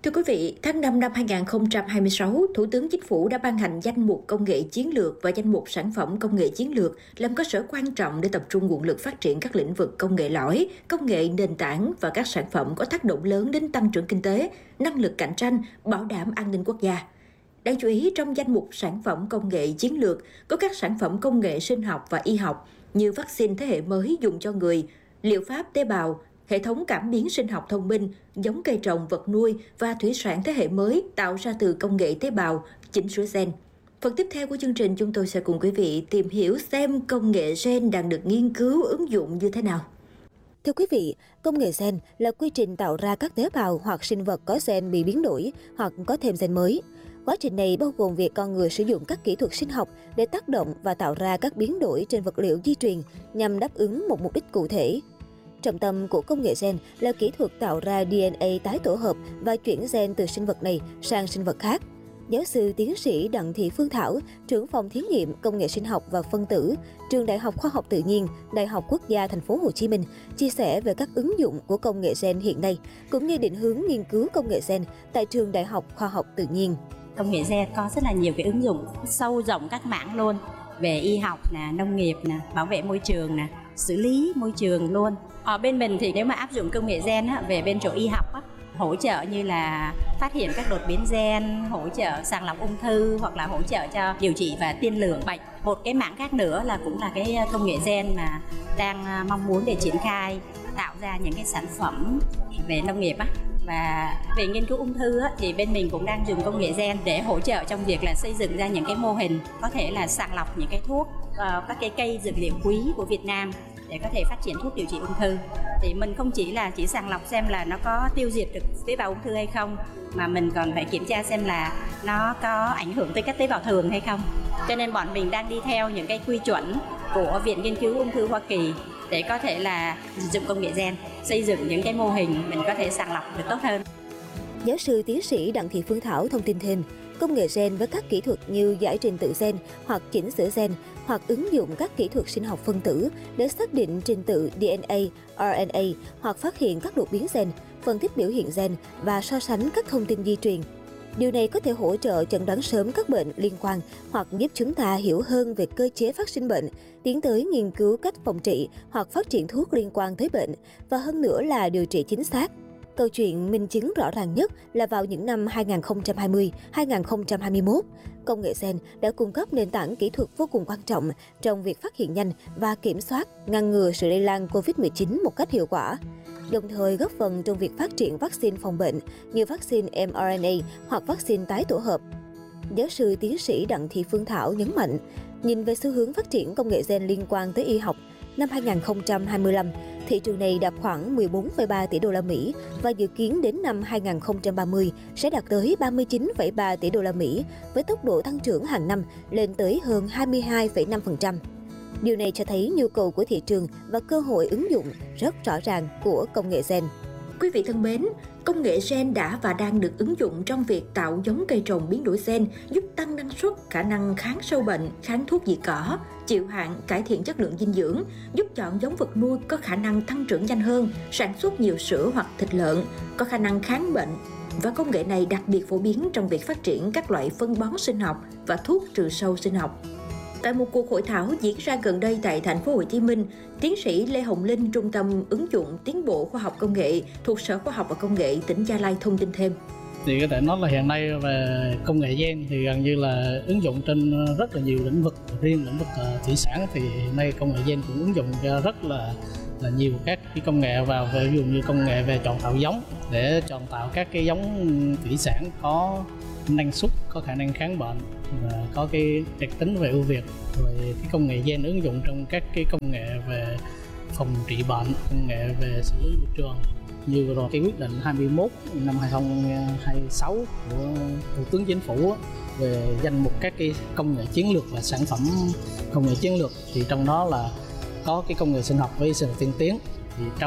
Thưa quý vị, tháng 5 năm 2026, Thủ tướng Chính phủ đã ban hành danh mục công nghệ chiến lược và danh mục sản phẩm công nghệ chiến lược làm cơ sở quan trọng để tập trung nguồn lực phát triển các lĩnh vực công nghệ lõi, công nghệ nền tảng và các sản phẩm có tác động lớn đến tăng trưởng kinh tế, năng lực cạnh tranh, bảo đảm an ninh quốc gia. Đáng chú ý, trong danh mục sản phẩm công nghệ chiến lược có các sản phẩm công nghệ sinh học và y học như vaccine thế hệ mới dùng cho người, liệu pháp tế bào, hệ thống cảm biến sinh học thông minh, giống cây trồng, vật nuôi và thủy sản thế hệ mới tạo ra từ công nghệ tế bào, chỉnh sửa gen. Phần tiếp theo của chương trình, chúng tôi sẽ cùng quý vị tìm hiểu xem công nghệ gen đang được nghiên cứu ứng dụng như thế nào. Thưa quý vị, công nghệ gen là quy trình tạo ra các tế bào hoặc sinh vật có gen bị biến đổi hoặc có thêm gen mới. Quá trình này bao gồm việc con người sử dụng các kỹ thuật sinh học để tác động và tạo ra các biến đổi trên vật liệu di truyền nhằm đáp ứng một mục đích cụ thể. Trọng tâm của công nghệ gen là kỹ thuật tạo ra DNA tái tổ hợp và chuyển gen từ sinh vật này sang sinh vật khác. Giáo sư tiến sĩ Đặng Thị Phương Thảo, trưởng phòng thí nghiệm công nghệ sinh học và phân tử, Trường Đại học Khoa học Tự nhiên, Đại học Quốc gia Thành phố Hồ Chí Minh, chia sẻ về các ứng dụng của công nghệ gen hiện nay, cũng như định hướng nghiên cứu công nghệ gen tại Trường Đại học Khoa học Tự nhiên. Công nghệ gen có rất là nhiều cái ứng dụng sâu rộng các mảng luôn, về y học, nông nghiệp, bảo vệ môi trường, xử lý môi trường luôn. Ở bên mình thì nếu mà áp dụng công nghệ gen về bên chỗ y học, hỗ trợ như là phát hiện các đột biến gen, hỗ trợ sàng lọc ung thư hoặc là hỗ trợ cho điều trị và tiên lượng bệnh. Một cái mảng khác nữa là cũng là cái công nghệ gen mà đang mong muốn để triển khai tạo ra những cái sản phẩm về nông nghiệp và về nghiên cứu ung thư thì bên mình cũng đang dùng công nghệ gen để hỗ trợ trong việc là xây dựng ra những cái mô hình có thể là sàng lọc những cái thuốc, các cái cây dược liệu quý của Việt Nam để có thể phát triển thuốc điều trị ung thư. Thì mình không chỉ sàng lọc xem là nó có tiêu diệt được tế bào ung thư hay không, mà mình còn phải kiểm tra xem là nó có ảnh hưởng tới các tế bào thường hay không. Cho nên bọn mình đang đi theo những cái quy chuẩn của Viện Nghiên cứu Ung thư Hoa Kỳ để có thể là sử dụng công nghệ gen, xây dựng những cái mô hình mình có thể sàng lọc được tốt hơn. Giáo sư tiến sĩ Đặng Thị Phương Thảo thông tin thêm, công nghệ gen với các kỹ thuật như giải trình tự gen hoặc chỉnh sửa gen hoặc ứng dụng các kỹ thuật sinh học phân tử để xác định trình tự DNA, RNA hoặc phát hiện các đột biến gen, phân tích biểu hiện gen và so sánh các thông tin di truyền. Điều này có thể hỗ trợ chẩn đoán sớm các bệnh liên quan hoặc giúp chúng ta hiểu hơn về cơ chế phát sinh bệnh, tiến tới nghiên cứu cách phòng trị hoặc phát triển thuốc liên quan tới bệnh và hơn nữa là điều trị chính xác. Câu chuyện minh chứng rõ ràng nhất là vào những năm 2020-2021, công nghệ gen đã cung cấp nền tảng kỹ thuật vô cùng quan trọng trong việc phát hiện nhanh và kiểm soát, ngăn ngừa sự lây lan COVID-19 một cách hiệu quả, đồng thời góp phần trong việc phát triển vaccine phòng bệnh như vaccine mRNA hoặc vaccine tái tổ hợp. Giáo sư tiến sĩ Đặng Thị Phương Thảo nhấn mạnh, nhìn về xu hướng phát triển công nghệ gen liên quan tới y học, năm 2025, thị trường này đạt khoảng 14,3 tỷ đô la Mỹ và dự kiến đến năm 2030 sẽ đạt tới 39,3 tỷ đô la Mỹ với tốc độ tăng trưởng hàng năm lên tới hơn 22,5%. Điều này cho thấy nhu cầu của thị trường và cơ hội ứng dụng rất rõ ràng của công nghệ gen. Quý vị thân mến, công nghệ gen đã và đang được ứng dụng trong việc tạo giống cây trồng biến đổi gen, giúp tăng năng suất, khả năng kháng sâu bệnh, kháng thuốc diệt cỏ, chịu hạn, cải thiện chất lượng dinh dưỡng, giúp chọn giống vật nuôi có khả năng tăng trưởng nhanh hơn, sản xuất nhiều sữa hoặc thịt lợn, có khả năng kháng bệnh. Và công nghệ này đặc biệt phổ biến trong việc phát triển các loại phân bón sinh học và thuốc trừ sâu sinh học. Tại một cuộc hội thảo diễn ra gần đây tại Thành phố Hồ Chí Minh, tiến sĩ Lê Hồng Linh, Trung tâm ứng dụng tiến bộ khoa học công nghệ thuộc Sở Khoa học và Công nghệ tỉnh Gia Lai thông tin thêm. Thì có thể nói là hiện nay về công nghệ gen thì gần như là ứng dụng trên rất là nhiều lĩnh vực. Riêng lĩnh vực thủy sản thì hiện nay công nghệ gen cũng ứng dụng rất là nhiều các cái công nghệ vào, ví dụ như công nghệ về chọn tạo giống để chọn tạo các cái giống thủy sản có năng suất, có khả năng kháng bệnh và có cái đặc tính về ưu việt. Rồi cái công nghệ gen ứng dụng trong các cái công nghệ về phòng trị bệnh, công nghệ về xử lý môi trường, như rồi cái quyết định 21 năm 2026 của Thủ tướng Chính phủ về danh mục các cái công nghệ chiến lược và sản phẩm công nghệ chiến lược, thì trong đó là có cái công nghệ sinh học với sinh học tiên tiến. Thì trong